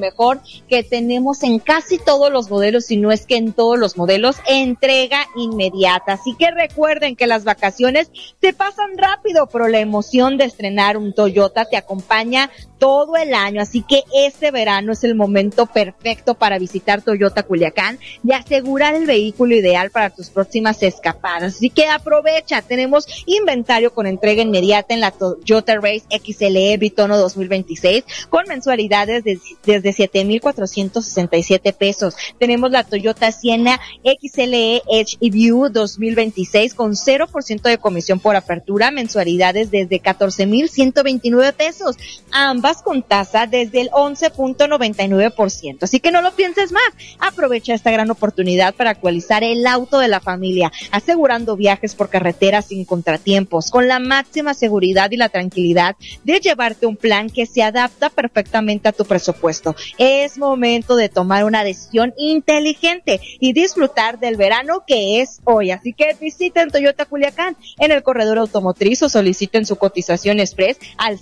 mejor que tenemos en casi todos los modelos, si no es que en todos los modelos, entrega inmediata. Así que recuerden que las vacaciones se pasan rápido, pero la emoción de estrenar un Toyota te acompaña todo el año, así que este verano es el momento perfecto para visitar Toyota Culiacán y asegurar el vehículo ideal para tus próximas escapadas. Así que aprovecha, tenemos inventario con entrega inmediata en la Toyota Race XLE Bitono 2026 con mensualidades desde 7,467 pesos. Tenemos la Toyota Sienna XLE Edge View 2026 con 0% de comisión por apertura, mensualidades desde 14,129 pesos. Ambas con tasa desde el 11.99%. Así que no lo pienses más. Aprovecha esta gran oportunidad para actualizar el auto de la familia, asegurando viajes por carretera sin contratiempos, con la máxima seguridad y la tranquilidad de llevarte un plan que se adapta perfectamente a tu presupuesto. Es momento de tomar una decisión inteligente y disfrutar del verano que es hoy. Así que visiten Toyota Culiacán en el corredor automotriz o soliciten su cotización express al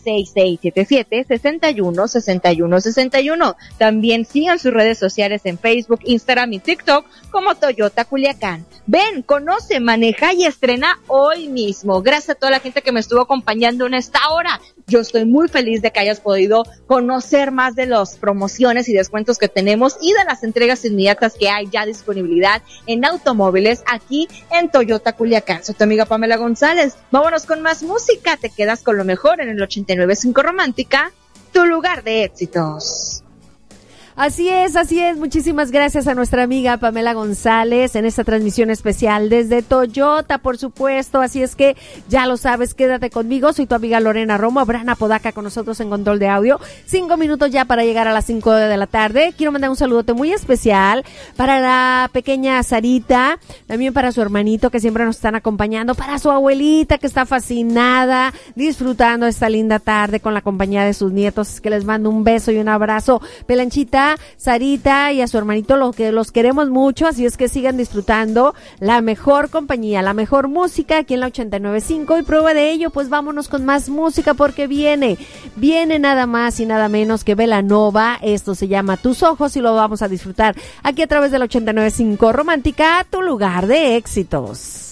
6677-616161. También sigan sus redes sociales en Facebook, Instagram y TikTok como Toyota Culiacán. Ven, conoce, maneja y estrena hoy mismo. Gracias a toda la gente que me estuvo acompañando en esta hora. Yo estoy muy feliz de que hayas podido conocer más de las promociones y descuentos que tenemos y de las entregas inmediatas que hay ya disponibilidad en automóviles aquí en Toyota Culiacán. Soy tu amiga Pamela González. Vámonos con más música. Te quedas con lo mejor en el 89.5 Romántica, tu lugar de éxitos. Así es. Muchísimas gracias a nuestra amiga Pamela González en esta transmisión especial desde Toyota, por supuesto. Así es que ya lo sabes, quédate conmigo. Soy tu amiga Lorena Romo, Abraham Apodaca con nosotros en control de audio. 5 minutos ya para llegar a las 5 de la tarde. Quiero mandar un saludote muy especial para la pequeña Sarita, también para su hermanito que siempre nos están acompañando, para su abuelita que está fascinada, disfrutando esta linda tarde con la compañía de sus nietos. Es que les mando un beso y un abrazo. Pelanchita, Sarita y a su hermanito, los queremos mucho, así es que sigan disfrutando la mejor compañía, la mejor música aquí en la 89.5 y prueba de ello, pues vámonos con más música porque viene nada más y nada menos que Belanova. Esto se llama Tus Ojos y lo vamos a disfrutar aquí a través de la 89.5 Romántica, tu lugar de éxitos.